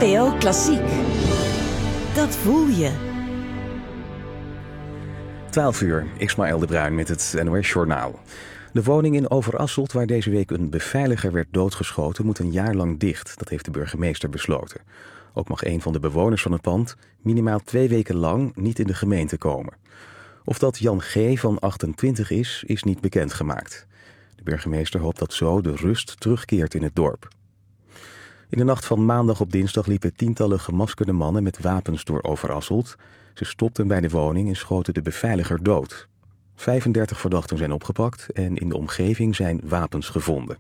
NPO Klassiek. Dat voel je. 12 uur, Ismaël de Bruin met het NOS Journaal. De woning in Overasselt, waar deze week een beveiliger werd doodgeschoten, moet een jaar lang dicht. Dat heeft de burgemeester besloten. Ook mag een van de bewoners van het pand minimaal 2 weken lang niet in de gemeente komen. Of dat Jan G. van 28 is niet bekendgemaakt. De burgemeester hoopt dat zo de rust terugkeert in het dorp. In de nacht van maandag op dinsdag liepen tientallen gemaskerde mannen met wapens door Overasselt. Ze stopten bij de woning en schoten de beveiliger dood. 35 verdachten zijn opgepakt en in de omgeving zijn wapens gevonden.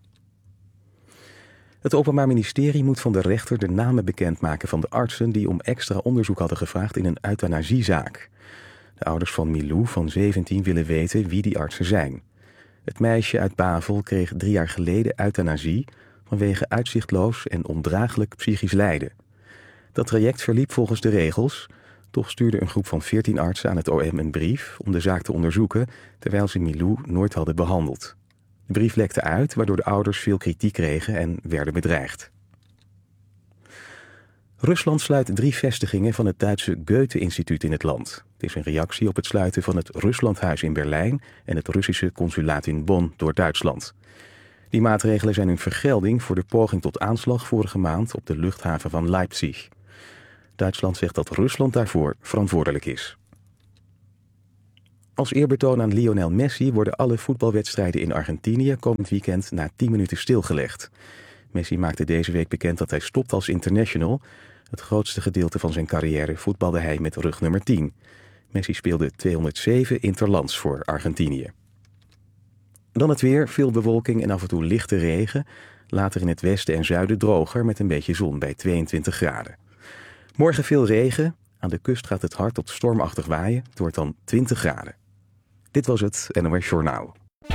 Het Openbaar Ministerie moet van de rechter de namen bekendmaken van de artsen die om extra onderzoek hadden gevraagd in een euthanasiezaak. De ouders van Milou van 17 willen weten wie die artsen zijn. Het meisje uit Bavel kreeg 3 jaar geleden euthanasie vanwege uitzichtloos en ondraaglijk psychisch lijden. Dat traject verliep volgens de regels. Toch stuurde een groep van 14 artsen aan het OM een brief om de zaak te onderzoeken, terwijl ze Milou nooit hadden behandeld. De brief lekte uit, waardoor de ouders veel kritiek kregen en werden bedreigd. Rusland sluit 3 vestigingen van het Duitse Goethe-instituut in het land. Het is een reactie op het sluiten van het Ruslandhuis in Berlijn en het Russische consulaat in Bonn door Duitsland. Die maatregelen zijn een vergelding voor de poging tot aanslag vorige maand op de luchthaven van Leipzig. Duitsland zegt dat Rusland daarvoor verantwoordelijk is. Als eerbetoon aan Lionel Messi worden alle voetbalwedstrijden in Argentinië komend weekend na 10 minuten stilgelegd. Messi maakte deze week bekend dat hij stopt als international. Het grootste gedeelte van zijn carrière voetbalde hij met rug nummer 10. Messi speelde 207 interlands voor Argentinië. Dan het weer, veel bewolking en af en toe lichte regen. Later in het westen en zuiden droger met een beetje zon bij 22 graden. Morgen veel regen. Aan de kust gaat het hard tot stormachtig waaien. Het wordt dan 20 graden. Dit was het NOS Journaal.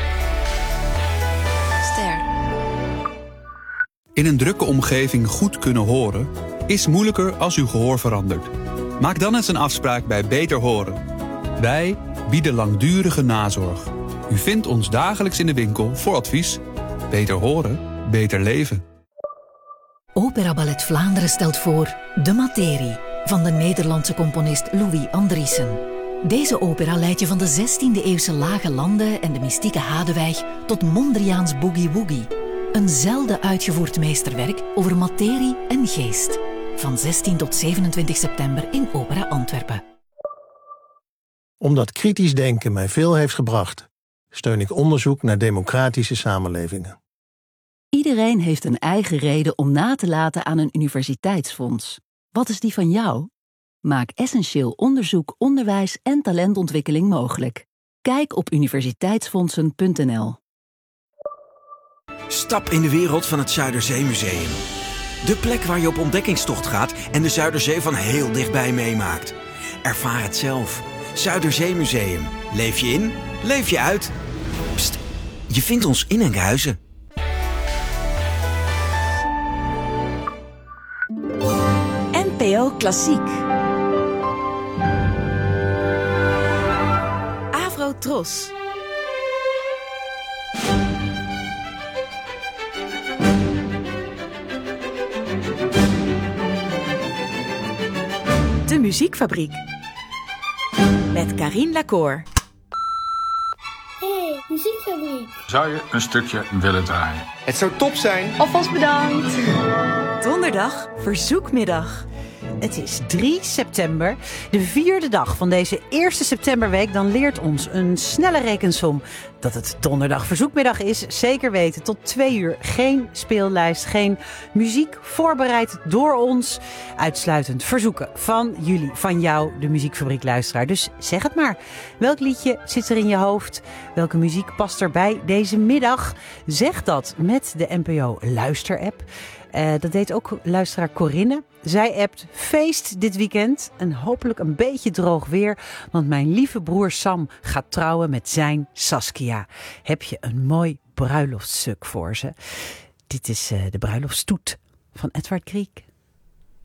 Ster. In een drukke omgeving goed kunnen horen is moeilijker als uw gehoor verandert. Maak dan eens een afspraak bij Beter Horen. Wij bieden langdurige nazorg. U vindt ons dagelijks in de winkel voor advies. Beter horen, beter leven. Opera Ballet Vlaanderen stelt voor De Materie van de Nederlandse componist Louis Andriessen. Deze opera leidt je van de 16e-eeuwse lage landen en de mystieke Hadewijk tot Mondriaans Boogie Woogie. Een zelden uitgevoerd meesterwerk over materie en geest. Van 16 tot 27 september in Opera Antwerpen. Omdat kritisch denken mij veel heeft gebracht, steun ik onderzoek naar democratische samenlevingen. Iedereen heeft een eigen reden om na te laten aan een universiteitsfonds. Wat is die van jou? Maak essentieel onderzoek, onderwijs en talentontwikkeling mogelijk. Kijk op universiteitsfondsen.nl. Stap in de wereld van het Zuiderzeemuseum. De plek waar je op ontdekkingstocht gaat en de Zuiderzee van heel dichtbij meemaakt. Ervaar het zelf. Zuiderzeemuseum. Leef je in, leef je uit. Pst, je vindt ons in Enkhuizen. NPO Klassiek. Avro Tros. De Muziekfabriek. Met Karine Lacour. Hey, Muziekfabriek. Zou je een stukje willen draaien? Het zou top zijn. Alvast bedankt. Donderdag, verzoekmiddag. Het is 3 september, de 4e dag van deze eerste septemberweek. Dan leert ons een snelle rekensom dat het donderdag verzoekmiddag is. Zeker weten, tot 2 uur geen speellijst, geen muziek voorbereid door ons. Uitsluitend verzoeken van jullie, van jou, de Muziekfabriek luisteraar. Dus zeg het maar. Welk liedje zit er in je hoofd? Welke muziek past er bij deze middag? Zeg dat met de NPO Luisterapp. Dat deed ook luisteraar Corinne. Zij appt feest dit weekend en hopelijk een beetje droog weer, want mijn lieve broer Sam gaat trouwen met zijn Saskia. Heb je een mooi bruiloftstuk voor ze? Dit is de bruiloftstoet van Edvard Grieg.